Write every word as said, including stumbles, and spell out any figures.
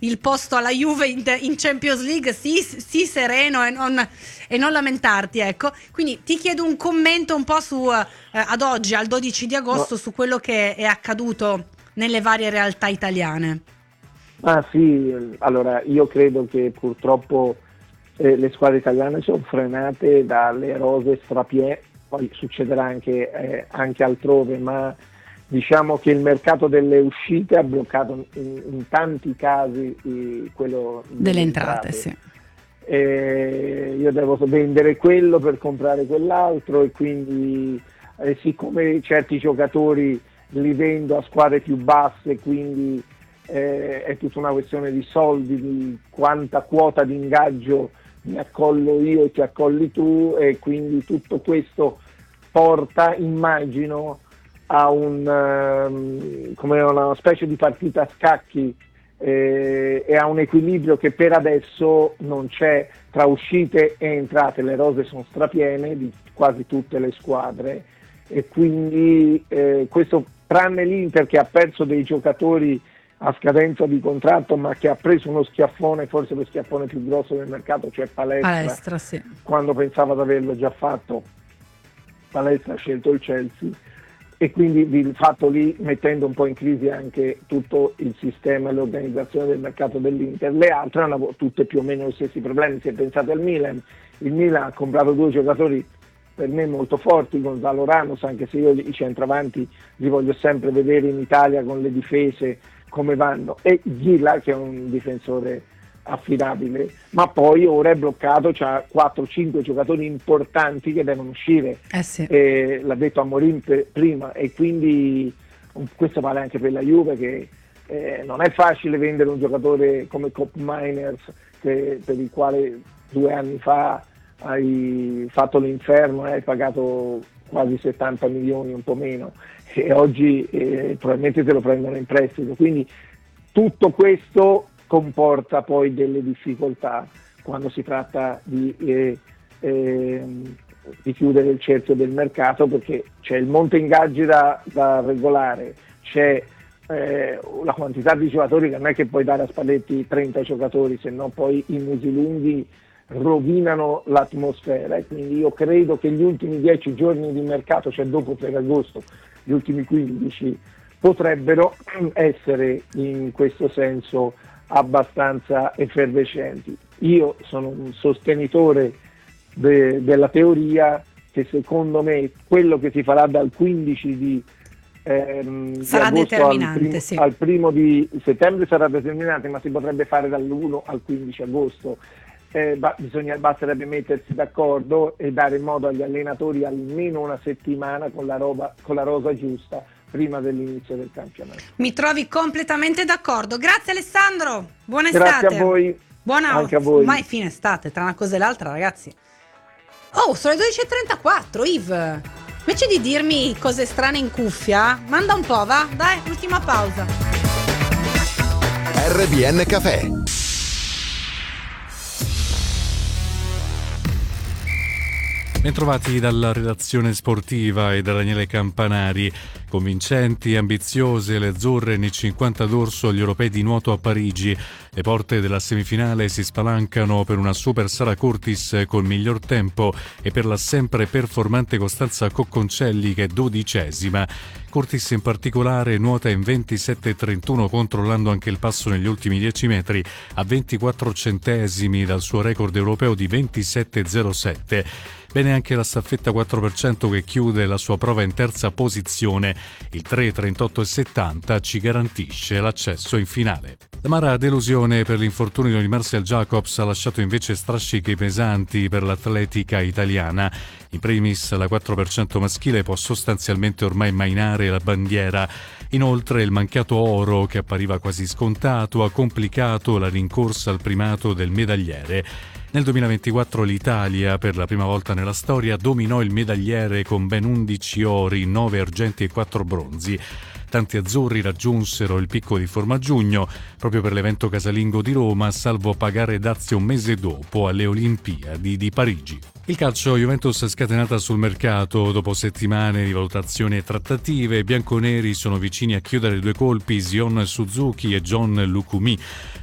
il posto alla Juve in, in Champions League, sii, sii sereno e non, e non lamentarti, ecco. Quindi ti chiedo un commento un po' su eh, ad oggi, al dodici di agosto, No. su quello che è accaduto nelle varie realtà italiane. Ah sì, allora io credo che purtroppo eh, le squadre italiane sono frenate dalle rose strapiene, poi succederà anche, eh, anche altrove, ma diciamo che il mercato delle uscite ha bloccato in, in tanti casi eh, quello Delle entrate, sì. Eh, io devo vendere quello per comprare quell'altro e quindi eh, siccome certi giocatori li vendo a squadre più basse, quindi eh, è tutta una questione di soldi, di quanta quota di ingaggio mi accollo io e ti accolli tu, e quindi tutto questo porta, immagino, a un um, come una specie di partita a scacchi eh, e a un equilibrio che per adesso non c'è tra uscite e entrate. Le rose sono strapiene di quasi tutte le squadre e quindi eh, questo, tranne l'Inter che ha perso dei giocatori a scadenza di contratto, ma che ha preso uno schiaffone, forse lo schiaffone più grosso del mercato, cioè Palestra, Palestra, sì. quando pensava di averlo già fatto Palestra ha scelto il Chelsea, e quindi il fatto lì mettendo un po' in crisi anche tutto il sistema e l'organizzazione del mercato dell'Inter. Le altre hanno tutte più o meno gli stessi problemi. Se pensate al Milan, il Milan ha comprato due giocatori per me molto forti, Gonzalo Ramos, anche se io i centravanti li voglio sempre vedere in Italia con le difese come vanno, e Gila che è un difensore affidabile, ma poi ora è bloccato, c'ha quattro cinque giocatori importanti che devono uscire, Eh sì. eh, l'ha detto Amorim pe- prima, e quindi um, questo vale anche per la Juve, che eh, non è facile vendere un giocatore come Cop Miners, che, per il quale due anni fa hai fatto l'inferno e hai pagato quasi settanta milioni, un po' meno, e oggi eh, probabilmente te lo prendono in prestito, quindi tutto questo comporta poi delle difficoltà quando si tratta di, eh, eh, di chiudere il cerchio del mercato, perché c'è il monte ingaggi da, da regolare, c'è eh, la quantità di giocatori che non è che puoi dare a Spalletti trenta giocatori, se no poi i musi lunghi rovinano l'atmosfera, e quindi io credo che gli ultimi dieci giorni di mercato, cioè dopo Ferragosto, gli ultimi quindici, potrebbero essere in questo senso abbastanza effervescenti. Io sono un sostenitore de- della teoria che secondo me quello che si farà dal quindici di, ehm, sarà di agosto determinante, al primo, sì. al primo di settembre sarà determinante, ma si potrebbe fare dall'primo al quindici agosto. Eh, ba- bisogna, basterebbe mettersi d'accordo e dare modo agli allenatori almeno una settimana con la, roba, con la rosa giusta prima dell'inizio del campionato. Mi trovi completamente d'accordo. Grazie Alessandro, buona estate. Grazie a voi. Buona, anche a voi. ormai fine estate, tra una cosa e l'altra, ragazzi. Oh, sono le dodici e trentaquattro, Yves. Invece di dirmi cose strane in cuffia, manda un po', va? Dai, ultima pausa. R B N Café. Bentrovati dalla redazione sportiva e da Daniele Campanari. Convincenti e ambiziose le azzurre nei cinquanta d'orso agli europei di nuoto a Parigi. Le porte della semifinale si spalancano per una super Sara Curtis col miglior tempo e per la sempre performante Costanza Cocconcelli che è dodicesima. Curtis in particolare nuota in ventisette e trentuno, controllando anche il passo negli ultimi dieci metri a ventiquattro centesimi dal suo record europeo di ventisette e zero sette. Bene anche la staffetta quattro per cento che chiude la sua prova in terza posizione. Il tre trentotto e settanta ci garantisce l'accesso in finale. L'amara delusione per l'infortunio di Marcel Jacobs ha lasciato invece strascichi pesanti per l'atletica italiana. In primis la quattro per cento maschile può sostanzialmente ormai mainare la bandiera. Inoltre il mancato oro, che appariva quasi scontato, ha complicato la rincorsa al primato del medagliere. Nel duemilaventiquattro l'Italia, per la prima volta nella storia, dominò il medagliere con ben undici ori, nove argenti e quattro bronzi. Tanti azzurri raggiunsero il picco di forma a giugno, proprio per l'evento casalingo di Roma, salvo pagare dazi un mese dopo alle Olimpiadi di Parigi. Il calcio, Juventus scatenata sul mercato. Dopo settimane di valutazioni e trattative, i bianconeri sono vicini a chiudere due colpi Zion Suzuki e John Lukumi.